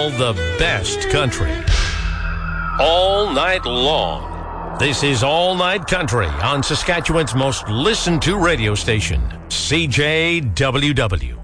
all the best country. All night long. This is All Night Country on Saskatchewan's most listened to radio station, CJWW.